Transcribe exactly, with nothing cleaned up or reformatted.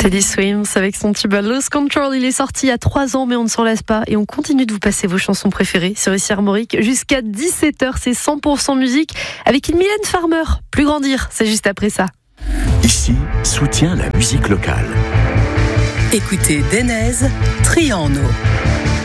Teddy Swims avec son tube Lose Control. Il est sorti il y a trois ans, mais on ne s'en lasse pas. Et on continue de vous passer vos chansons préférées sur ici Armorique jusqu'à dix-sept heures. C'est cent pour cent musique avec une Mylène Farmer. Plus grandir, c'est juste après ça. Ici, soutient la musique locale. Écoutez Denez, Triano.